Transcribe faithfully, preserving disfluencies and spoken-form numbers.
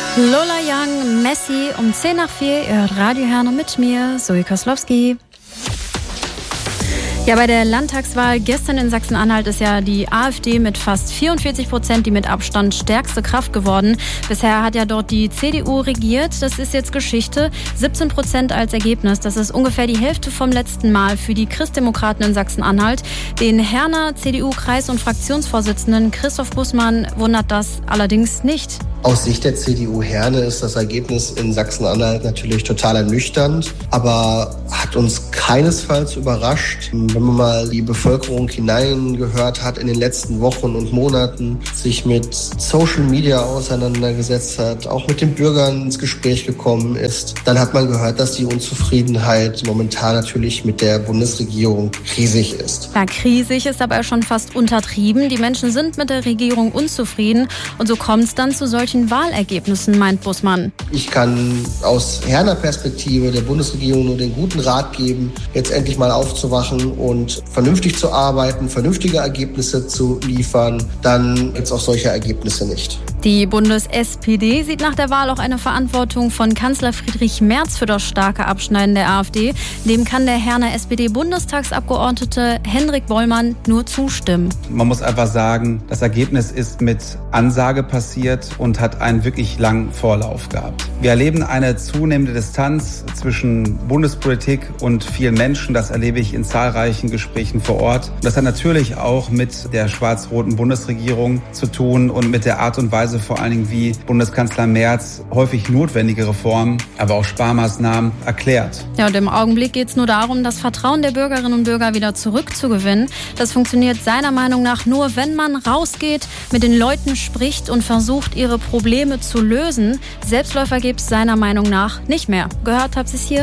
Lola Young, Messi um zehn nach vier, ihr hört Radio Herne mit mir, Zoe Koslowski. Ja, bei der Landtagswahl gestern in Sachsen-Anhalt ist ja die AfD mit fast vierundvierzig Prozent die mit Abstand stärkste Kraft geworden. Bisher hat ja dort die C D U regiert. Das ist jetzt Geschichte. siebzehn Prozent als Ergebnis. Das ist ungefähr die Hälfte vom letzten Mal für die Christdemokraten in Sachsen-Anhalt. Den Herner C D U-Kreis- und Fraktionsvorsitzenden Christoph Bußmann wundert das allerdings nicht. Aus Sicht der C D U Herne ist das Ergebnis in Sachsen-Anhalt natürlich total ernüchternd, aber hat uns keinesfalls überrascht. Wenn man mal die Bevölkerung hineingehört hat in den letzten Wochen und Monaten, sich mit Social Media auseinandergesetzt hat, auch mit den Bürgern ins Gespräch gekommen ist, dann hat man gehört, dass die Unzufriedenheit momentan natürlich mit der Bundesregierung riesig ist. Ja, riesig ist aber schon fast untertrieben. Die Menschen sind mit der Regierung unzufrieden und so kommt es dann zu solchen Wahlergebnissen, meint Bußmann. Ich kann aus Herner Perspektive der Bundesregierung nur den guten Rat geben, jetzt endlich mal aufzuwachen und vernünftig zu arbeiten, vernünftige Ergebnisse zu liefern. Dann gibt es auch solche Ergebnisse nicht. Die Bundes-S P D sieht nach der Wahl auch eine Verantwortung von Kanzler Friedrich Merz für das starke Abschneiden der AfD. Dem kann der Herner S P D-Bundestagsabgeordnete Hendrik Bollmann nur zustimmen. Man muss einfach sagen, das Ergebnis ist mit Ansage passiert und hat einen wirklich langen Vorlauf gehabt. Wir erleben eine zunehmende Distanz zwischen Bundespolitik und vielen Menschen. Das erlebe ich in zahlreichen Gesprächen vor Ort. Das hat natürlich auch mit der schwarz-roten Bundesregierung zu tun und mit der Art und Weise, vor allen Dingen wie Bundeskanzler Merz häufig notwendige Reformen, aber auch Sparmaßnahmen erklärt. Ja, und im Augenblick geht es nur darum, das Vertrauen der Bürgerinnen und Bürger wieder zurückzugewinnen. Das funktioniert seiner Meinung nach nur, wenn man rausgeht, mit den Leuten spricht und versucht, ihre Probleme zu lösen. Selbstläufer gibt es seiner Meinung nach nicht mehr. Gehört habt ihr es hier?